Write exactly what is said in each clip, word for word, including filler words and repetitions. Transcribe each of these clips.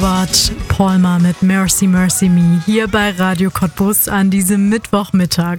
Wart Palmer mit Mercy Mercy Me hier bei Radio Cottbus an diesem Mittwochmittag.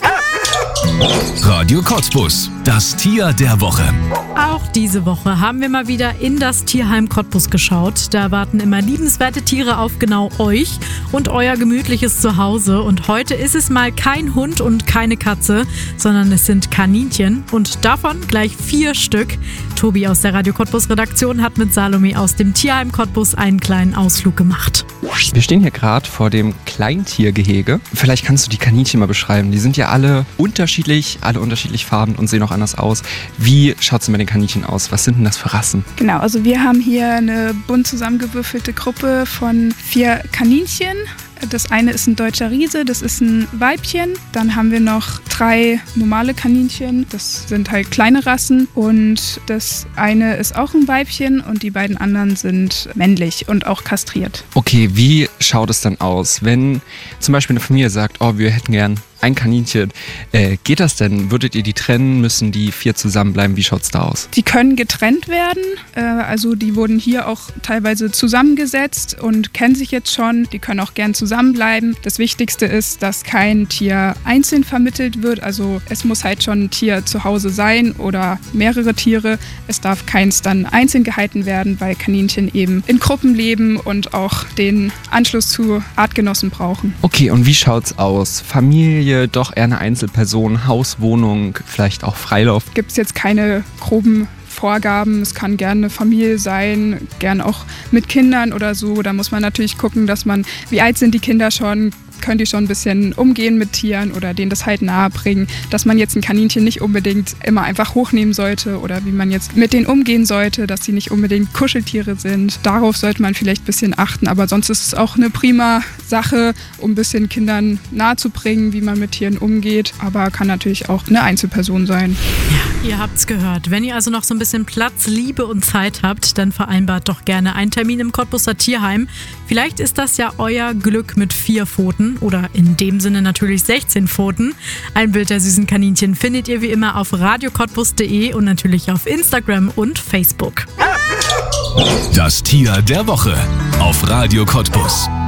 Radio Cottbus, das Tier der Woche. Auch diese Woche haben wir mal wieder in das Tierheim Cottbus geschaut. Da warten immer liebenswerte Tiere auf genau euch und euer gemütliches Zuhause. Und heute ist es mal kein Hund und keine Katze, sondern es sind Kaninchen und davon gleich vier Stück. Tobi aus der Radio Cottbus Redaktion hat mit Salome aus dem Tierheim Cottbus einen kleinen Ausflug gemacht. Wir stehen hier gerade vor dem Kleintiergehege. Vielleicht kannst du die Kaninchen mal beschreiben. Die sind ja alle unterschiedlich, alle unterschiedlich farben und sehen auch anders aus. Wie schaut es denn bei den Kaninchen aus? Was sind denn das für Rassen? Genau, also wir haben hier eine bunt zusammengewürfelte Gruppe von vier Kaninchen. Das eine ist ein deutscher Riese, das ist ein Weibchen. Dann haben wir noch drei normale Kaninchen, das sind halt kleine Rassen. Und das eine ist auch ein Weibchen und die beiden anderen sind männlich und auch kastriert. Okay, wie schaut es dann aus, wenn zum Beispiel eine Familie sagt, oh, wir hätten gern ein Kaninchen. Äh, geht das denn? Würdet ihr die trennen? Müssen die vier zusammenbleiben? Wie schaut's da aus? Die können getrennt werden. Äh, also die wurden hier auch teilweise zusammengesetzt und kennen sich jetzt schon. Die können auch gern zusammenbleiben. Das Wichtigste ist, dass kein Tier einzeln vermittelt wird. Also es muss halt schon ein Tier zu Hause sein oder mehrere Tiere. Es darf keins dann einzeln gehalten werden, weil Kaninchen eben in Gruppen leben und auch den Anschluss zu Artgenossen brauchen. Okay, und wie schaut's aus? Familie, doch eher eine Einzelperson, Haus, Wohnung, vielleicht auch Freilauf? Gibt es jetzt keine groben Vorgaben. Es kann gerne eine Familie sein, gerne auch mit Kindern oder so. Da muss man natürlich gucken, dass man, wie alt sind die Kinder schon, können die schon ein bisschen umgehen mit Tieren oder denen das halt nahe bringen, dass man jetzt ein Kaninchen nicht unbedingt immer einfach hochnehmen sollte oder wie man jetzt mit denen umgehen sollte, dass sie nicht unbedingt Kuscheltiere sind. Darauf sollte man vielleicht ein bisschen achten, aber sonst ist es auch eine prima Sache, um ein bisschen Kindern nahe zu bringen, wie man mit Tieren umgeht, aber kann natürlich auch eine Einzelperson sein. Ja, ihr habt's gehört. Wenn ihr also noch so ein bisschen Platz, Liebe und Zeit habt, dann vereinbart doch gerne einen Termin im Cottbuser Tierheim. Vielleicht ist das ja euer Glück mit vier Pfoten. Oder in dem Sinne natürlich sechzehn Pfoten. Ein Bild der süßen Kaninchen findet ihr wie immer auf radio cottbus punkt de und natürlich auf Instagram und Facebook. Das Tier der Woche auf Radio Cottbus.